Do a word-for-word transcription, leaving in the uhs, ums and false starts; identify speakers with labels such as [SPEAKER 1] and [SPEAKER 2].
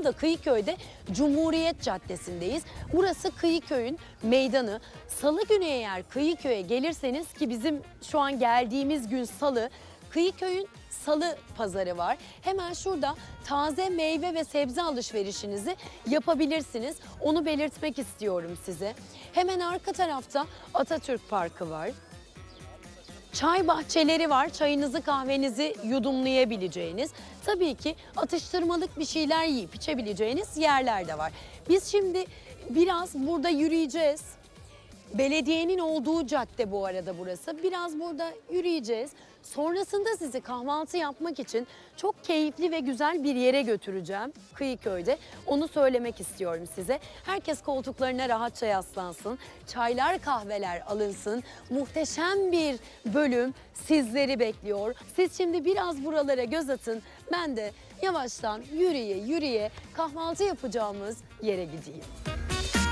[SPEAKER 1] anda Kıyıköy'de Cumhuriyet Caddesi'ndeyiz. Burası Kıyıköy'ün meydanı. Salı günü eğer Kıyıköy'e gelirseniz, ki bizim şu an geldiğimiz gün Salı, Kıyıköy'ün Salı pazarı var. Hemen şurada taze meyve ve sebze alışverişinizi yapabilirsiniz. Onu belirtmek istiyorum size. Hemen arka tarafta Atatürk Parkı var. Çay bahçeleri var. Çayınızı, kahvenizi yudumlayabileceğiniz, tabii ki atıştırmalık bir şeyler yiyip içebileceğiniz yerler de var. Biz şimdi biraz burada yürüyeceğiz. Belediyenin olduğu cadde bu arada burası. Biraz burada yürüyeceğiz. Sonrasında sizi kahvaltı yapmak için çok keyifli ve güzel bir yere götüreceğim Kıyıköy'de. Onu söylemek istiyorum size. Herkes koltuklarına rahatça yaslansın. Çaylar, kahveler alınsın. Muhteşem bir bölüm sizleri bekliyor. Siz şimdi biraz buralara göz atın. Ben de yavaştan yürüye yürüye kahvaltı yapacağımız yere gideyim.